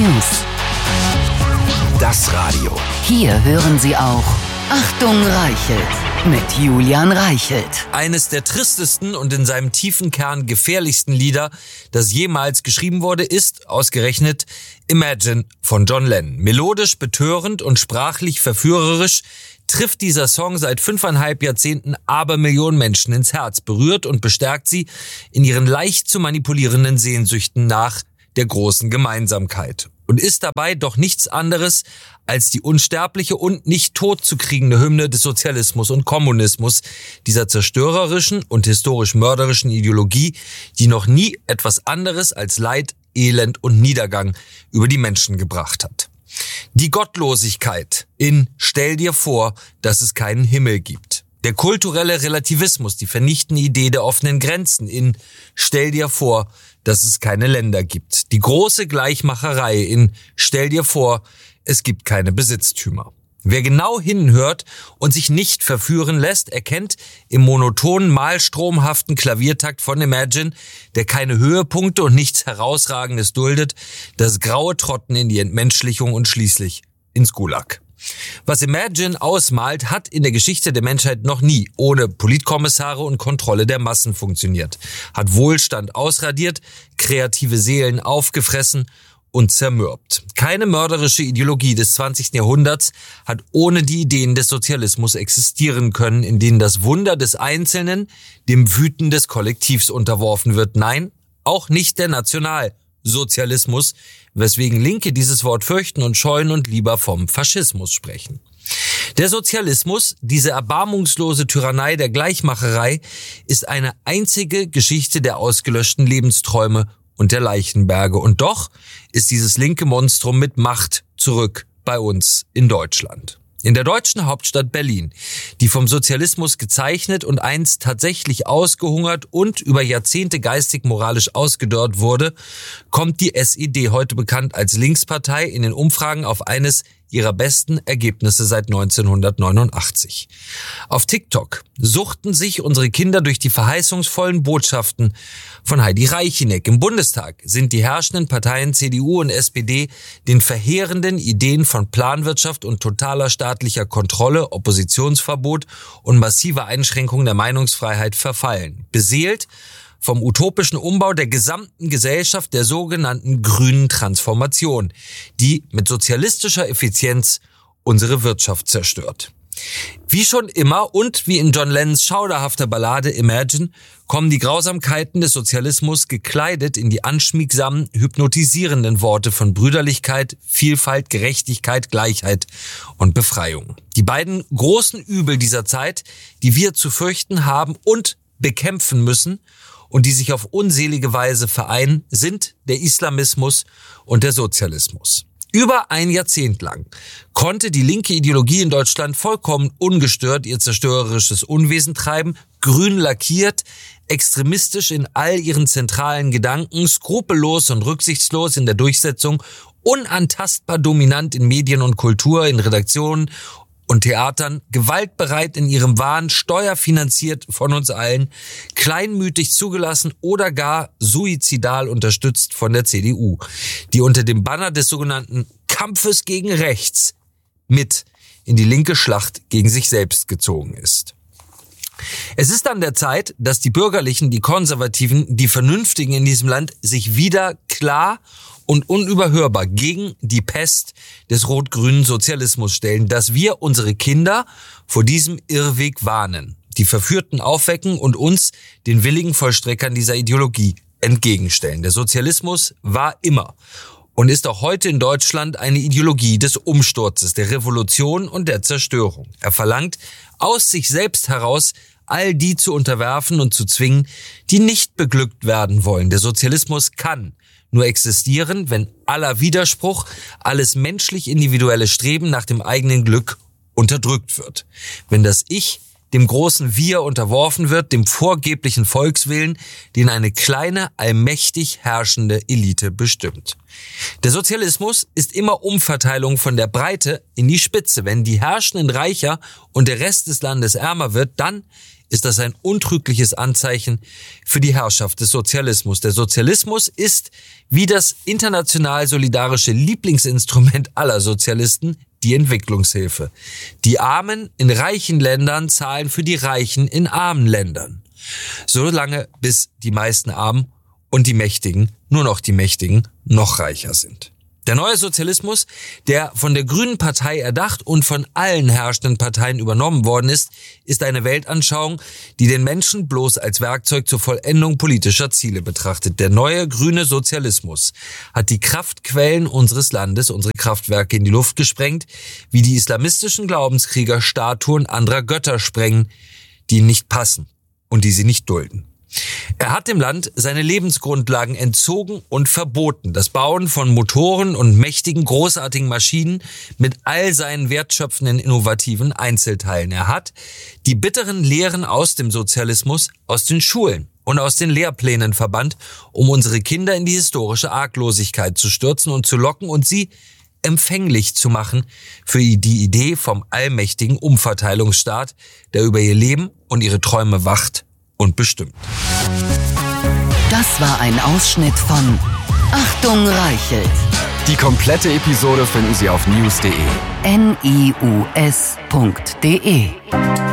News. Das Radio. Hier hören Sie auch Achtung Reichelt mit Julian Reichelt. Eines der tristesten und in seinem tiefen Kern gefährlichsten Lieder, das jemals geschrieben wurde, ist ausgerechnet Imagine von John Lennon. Melodisch, betörend und sprachlich verführerisch trifft dieser Song seit 5,5 Jahrzehnten Abermillionen Menschen ins Herz, berührt und bestärkt sie in ihren leicht zu manipulierenden Sehnsüchten nach der großen Gemeinsamkeit und ist dabei doch nichts anderes als die unsterbliche und nicht totzukriegende Hymne des Sozialismus und Kommunismus, dieser zerstörerischen und historisch mörderischen Ideologie, die noch nie etwas anderes als Leid, Elend und Niedergang über die Menschen gebracht hat. Die Gottlosigkeit in Stell dir vor, dass es keinen Himmel gibt. Der kulturelle Relativismus, die vernichtende Idee der offenen Grenzen in Stell dir vor, dass es keine Länder gibt. Die große Gleichmacherei in Stell dir vor, es gibt keine Besitztümer. Wer genau hinhört und sich nicht verführen lässt, erkennt im monotonen, malstromhaften Klaviertakt von Imagine, der keine Höhepunkte und nichts Herausragendes duldet, das graue Trotten in die Entmenschlichung und schließlich ins Gulag. Was Imagine ausmalt, hat in der Geschichte der Menschheit noch nie ohne Politkommissare und Kontrolle der Massen funktioniert, hat Wohlstand ausradiert, kreative Seelen aufgefressen und zermürbt. Keine mörderische Ideologie des 20. Jahrhunderts hat ohne die Ideen des Sozialismus existieren können, in denen das Wunder des Einzelnen dem Wüten des Kollektivs unterworfen wird. Nein, auch nicht der Nationalsozialismus, weswegen Linke dieses Wort fürchten und scheuen und lieber vom Faschismus sprechen. Der Sozialismus, diese erbarmungslose Tyrannei der Gleichmacherei, ist eine einzige Geschichte der ausgelöschten Lebensträume und der Leichenberge. Und doch ist dieses linke Monstrum mit Macht zurück bei uns in Deutschland. In der deutschen Hauptstadt Berlin, die vom Sozialismus gezeichnet und einst tatsächlich ausgehungert und über Jahrzehnte geistig-moralisch ausgedörrt wurde, kommt die SED, heute bekannt als Linkspartei, in den Umfragen auf eines ihrer besten Ergebnisse seit 1989. Auf TikTok suchten sich unsere Kinder durch die verheißungsvollen Botschaften von Heidi Reicheneck. Im Bundestag sind die herrschenden Parteien CDU und SPD den verheerenden Ideen von Planwirtschaft und totaler staatlicher Kontrolle, Oppositionsverbot und massiver Einschränkung der Meinungsfreiheit verfallen. Beseelt vom utopischen Umbau der gesamten Gesellschaft, der sogenannten grünen Transformation, die mit sozialistischer Effizienz unsere Wirtschaft zerstört. Wie schon immer und wie in John Lennons schauderhafter Ballade Imagine kommen die Grausamkeiten des Sozialismus gekleidet in die anschmiegsamen, hypnotisierenden Worte von Brüderlichkeit, Vielfalt, Gerechtigkeit, Gleichheit und Befreiung. Die beiden großen Übel dieser Zeit, die wir zu fürchten haben und bekämpfen müssen, und die sich auf unselige Weise vereinen, sind der Islamismus und der Sozialismus. Über ein Jahrzehnt lang konnte die linke Ideologie in Deutschland vollkommen ungestört ihr zerstörerisches Unwesen treiben, grün lackiert, extremistisch in all ihren zentralen Gedanken, skrupellos und rücksichtslos in der Durchsetzung, unantastbar dominant in Medien und Kultur, in Redaktionen und Theatern, gewaltbereit in ihrem Wahn, steuerfinanziert von uns allen, kleinmütig zugelassen oder gar suizidal unterstützt von der CDU, die unter dem Banner des sogenannten Kampfes gegen Rechts mit in die linke Schlacht gegen sich selbst gezogen ist. Es ist an der Zeit, dass die Bürgerlichen, die Konservativen, die Vernünftigen in diesem Land sich wieder klar und unüberhörbar gegen die Pest des rot-grünen Sozialismus stellen, dass wir unsere Kinder vor diesem Irrweg warnen, die Verführten aufwecken und uns, den willigen Vollstreckern dieser Ideologie, entgegenstellen. Der Sozialismus war immer und ist auch heute in Deutschland eine Ideologie des Umsturzes, der Revolution und der Zerstörung. Er verlangt aus sich selbst heraus, all die zu unterwerfen und zu zwingen, die nicht beglückt werden wollen. Der Sozialismus kann nur existieren, wenn aller Widerspruch, alles menschlich individuelle Streben nach dem eigenen Glück unterdrückt wird. Wenn das Ich dem großen Wir unterworfen wird, dem vorgeblichen Volkswillen, den eine kleine, allmächtig herrschende Elite bestimmt. Der Sozialismus ist immer Umverteilung von der Breite in die Spitze. Wenn die Herrschenden reicher und der Rest des Landes ärmer wird, dann ist das ein untrügliches Anzeichen für die Herrschaft des Sozialismus. Der Sozialismus ist, wie das international solidarische Lieblingsinstrument aller Sozialisten, die Entwicklungshilfe. Die Armen in reichen Ländern zahlen für die Reichen in armen Ländern. Solange bis die meisten Armen und die Mächtigen, nur noch die Mächtigen, noch reicher sind. Der neue Sozialismus, der von der Grünen Partei erdacht und von allen herrschenden Parteien übernommen worden ist, ist eine Weltanschauung, die den Menschen bloß als Werkzeug zur Vollendung politischer Ziele betrachtet. Der neue grüne Sozialismus hat die Kraftquellen unseres Landes, unsere Kraftwerke in die Luft gesprengt, wie die islamistischen Glaubenskrieger Statuen anderer Götter sprengen, die ihnen nicht passen und die sie nicht dulden. Er hat dem Land seine Lebensgrundlagen entzogen und verboten. Das Bauen von Motoren und mächtigen, großartigen Maschinen mit all seinen wertschöpfenden, innovativen Einzelteilen. Er hat die bitteren Lehren aus dem Sozialismus aus den Schulen und aus den Lehrplänen verbannt, um unsere Kinder in die historische Arglosigkeit zu stürzen und zu locken und sie empfänglich zu machen für die Idee vom allmächtigen Umverteilungsstaat, der über ihr Leben und ihre Träume wacht und bestimmt. Das war ein Ausschnitt von Achtung Reichelt. Die komplette Episode finden Sie auf news.de. NIUS.de